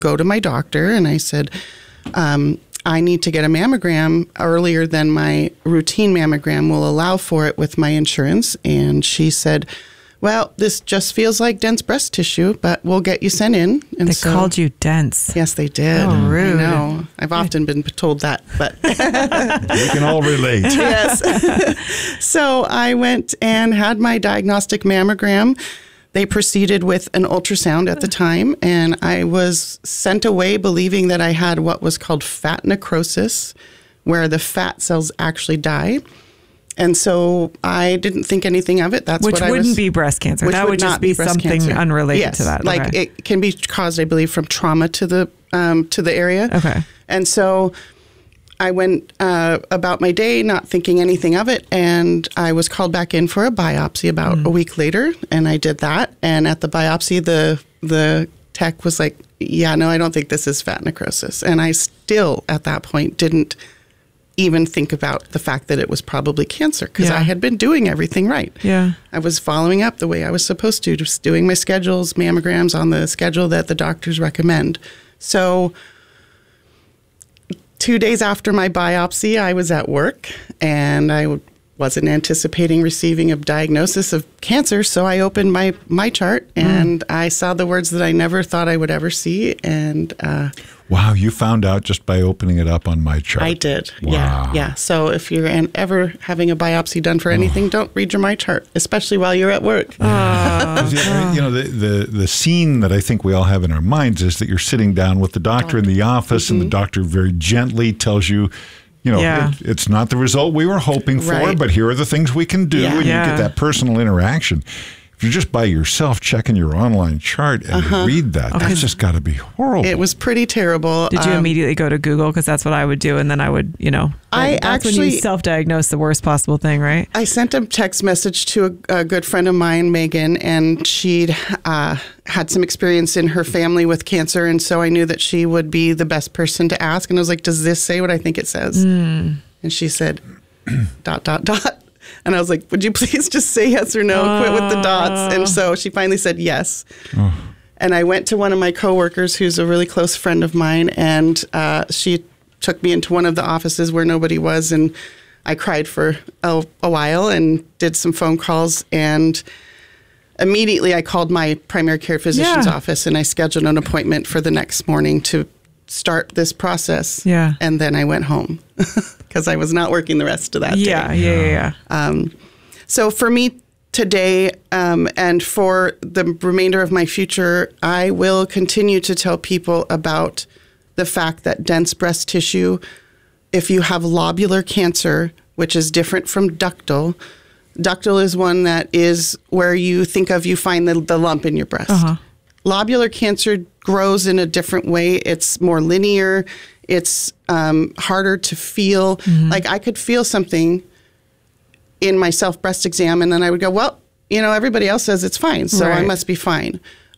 go to my doctor and I said, I need to get a mammogram earlier than my routine mammogram will allow for it with my insurance. And she said, well, this just feels like dense breast tissue, but we'll get you sent in. And they called you dense. Yes, they did. Oh, rude. I know. I've often been told that, but we can all relate. Yes. So I went and had my diagnostic mammogram. They proceeded with an ultrasound at the time, and I was sent away believing that I had what was called fat necrosis, where the fat cells actually die. And so I didn't think anything of it. That's which what I was. Which wouldn't be breast cancer. That would just be something cancer. unrelated yes. to that. Like okay. it can be caused, I believe, from trauma to the area. Okay. And so I went about my day not thinking anything of it, and I was called back in for a biopsy about a week later, and I did that. And at the biopsy, the tech was like, yeah, no, I don't think this is fat necrosis. And I still, at that point, didn't even think about the fact that it was probably cancer because I had been doing everything right. Yeah. I was following up the way I was supposed to, just doing my schedules, mammograms on the schedule that the doctors recommend. So 2 days after my biopsy, I was at work and I wasn't anticipating receiving a diagnosis of cancer. So I opened my chart and I saw the words that I never thought I would ever see. And wow, you found out just by opening it up on my chart. I did. Wow. Yeah. So if you're ever having a biopsy done for anything, don't read your my chart, especially while you're at work. You know, the scene that I think we all have in our minds is that you're sitting down with the doctor in the office and the doctor very gently tells you, you know, it's not the result we were hoping for, but here are the things we can do. And you get that personal interaction. If you're just by yourself checking your online chart and you read that, that's just got to be horrible. It was pretty terrible. Did you immediately go to Google? Because that's what I would do. And then I would, you know, that's when you self-diagnose the worst possible thing, right? I sent a text message to a good friend of mine, Megan, and she'd had some experience in her family with cancer. And so I knew that she would be the best person to ask. And I was like, does this say what I think it says? And she said, ... And I was like, would you please just say yes or no? Quit with the dots. And so she finally said yes. And I went to one of my coworkers who's a really close friend of mine. And she took me into one of the offices where nobody was. And I cried for a while and did some phone calls. And immediately I called my primary care physician's office and I scheduled an appointment for the next morning to start this process. Yeah. And then I went home because I was not working the rest of that day. Yeah. So for me today and for the remainder of my future, I will continue to tell people about the fact that dense breast tissue, if you have lobular cancer, which is different from ductal is one that is where you find the lump in your breast. Lobular cancer grows in a different way. It's more linear. It's harder to feel. Like I could feel something in my self-breast exam, and then I would go, well, you know, everybody else says it's fine, so I must be fine.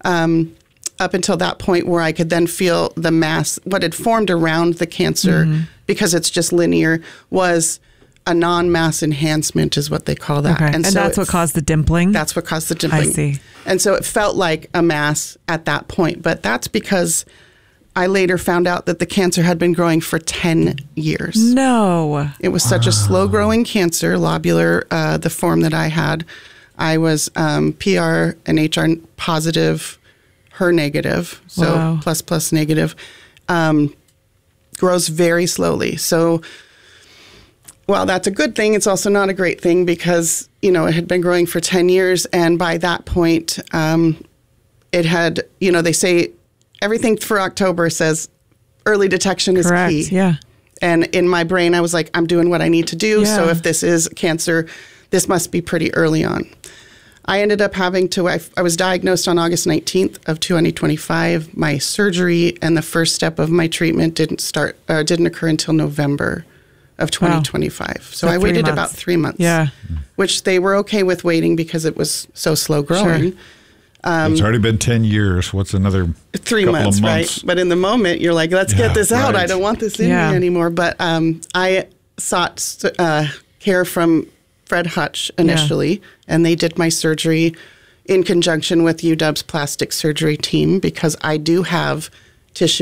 Up until that point where I could then feel the mass, what had formed around the cancer, because it's just linear, was a non-mass enhancement is what they call that. Okay. And so that's what caused the dimpling? That's what caused the dimpling. I see. And so it felt like a mass at that point. But that's because I later found out that the cancer had been growing for 10 years. No. It was such a slow-growing cancer, lobular, the form that I had. I was PR and HR positive, HER negative, so plus negative. Grows very slowly. So well, that's a good thing. It's also not a great thing because, you know, it had been growing for 10 years. And by that point, it had, you know, they say everything for October says early detection is key. Yeah. And in my brain, I was like, I'm doing what I need to do. Yeah. So if this is cancer, this must be pretty early on. I ended up having to, I was diagnosed on August 19th of 2025. My surgery and the first step of my treatment didn't occur until November of 2025. Wow. So I waited about 3 months. Yeah. Which they were okay with waiting because it was so slow growing. Sure. It's already been 10 years. What's another 3 months, right? But in the moment, you're like, let's get this out. I don't want this in me anymore. But I sought care from Fred Hutch initially, and they did my surgery in conjunction with UW's plastic surgery team because I do have tissue